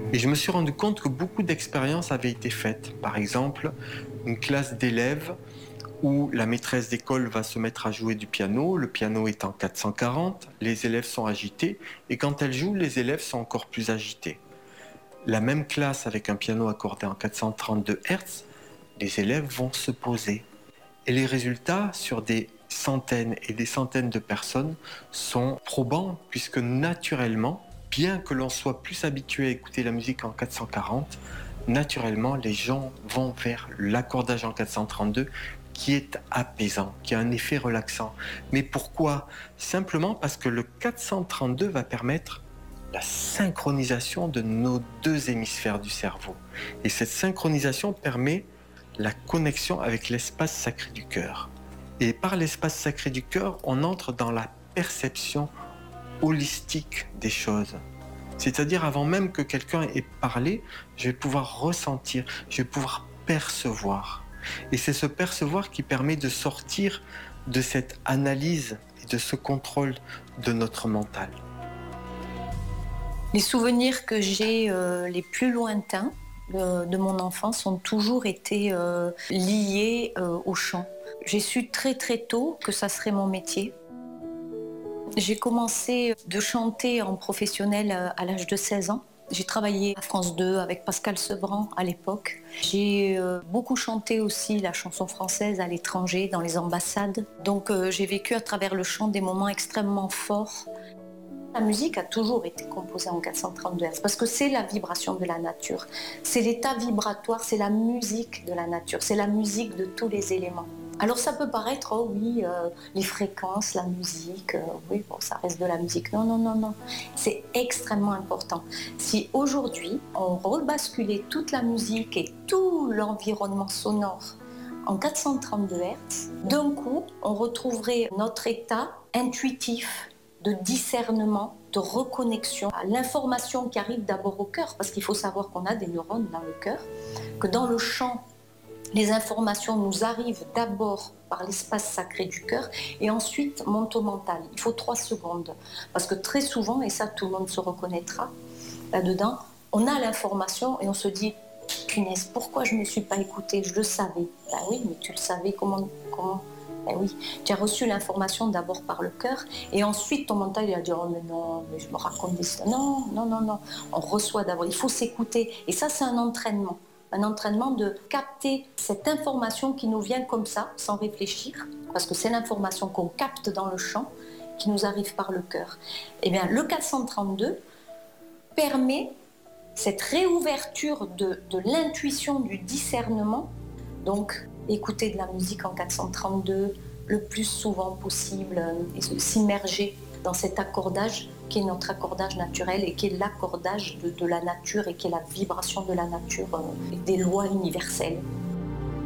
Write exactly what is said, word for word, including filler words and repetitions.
Et je me suis rendu compte que beaucoup d'expériences avaient été faites. Par exemple, une classe d'élèves où la maîtresse d'école va se mettre à jouer du piano, le piano est en quatre cent quarante, les élèves sont agités, et quand elle joue, les élèves sont encore plus agités. La même classe avec un piano accordé en quatre cent trente-deux hertz, les élèves vont se poser. Et les résultats sur des centaines et des centaines de personnes sont probants, puisque naturellement, bien que l'on soit plus habitué à écouter la musique en quatre cent quarante, naturellement, les gens vont vers l'accordage en quatre cent trente-deux qui est apaisant, qui a un effet relaxant. Mais pourquoi? Simplement parce que le quatre cent trente-deux va permettre la synchronisation de nos deux hémisphères du cerveau. Et cette synchronisation permet la connexion avec l'espace sacré du cœur. Et par l'espace sacré du cœur, on entre dans la perception holistique des choses. C'est-à-dire, avant même que quelqu'un ait parlé, je vais pouvoir ressentir, je vais pouvoir percevoir. Et c'est ce percevoir qui permet de sortir de cette analyse et de ce contrôle de notre mental. Les souvenirs que j'ai euh, les plus lointains de, de mon enfance ont toujours été euh, liés euh, au chant. J'ai su très très tôt que ça serait mon métier. J'ai commencé de chanter en professionnel à l'âge de seize ans. J'ai travaillé à France deux avec Pascal Sevran à l'époque. J'ai euh, beaucoup chanté aussi la chanson française à l'étranger, dans les ambassades. Donc euh, j'ai vécu à travers le chant des moments extrêmement forts. La musique a toujours été composée en quatre cent trente-deux hertz parce que c'est la vibration de la nature. C'est l'état vibratoire, c'est la musique de la nature, c'est la musique de tous les éléments. Alors ça peut paraître, oh oui, euh, les fréquences, la musique, euh, oui, bon, ça reste de la musique. Non, non, non, non. C'est extrêmement important. Si aujourd'hui, on rebasculait toute la musique et tout l'environnement sonore en quatre cent trente-deux hertz, d'un coup, on retrouverait notre état intuitif, de discernement, de reconnexion à l'information qui arrive d'abord au cœur, parce qu'il faut savoir qu'on a des neurones dans le cœur, que dans le chant, les informations nous arrivent d'abord par l'espace sacré du cœur et ensuite montent au mental. Il faut trois secondes, parce que très souvent, et ça tout le monde se reconnaîtra là-dedans, on a l'information et on se dit « punaise, pourquoi je ne me suis pas écoutée? Je le savais. » Ben oui, mais tu le savais, comment... comment Ben oui, tu as reçu l'information d'abord par le cœur et ensuite ton mental il a dit oh mais non, mais je me raconte des histoires. Non, non, non, non. On reçoit d'abord, il faut s'écouter et ça c'est un entraînement. Un entraînement de capter cette information qui nous vient comme ça, sans réfléchir, parce que c'est l'information qu'on capte dans le chant qui nous arrive par le cœur. Eh bien, le quatre cent trente-deux permet cette réouverture de, de l'intuition, du discernement. Donc, écouter de la musique en quatre cent trente-deux le plus souvent possible et s'immerger dans cet accordage qui est notre accordage naturel et qui est l'accordage de, de la nature et qui est la vibration de la nature et des lois universelles.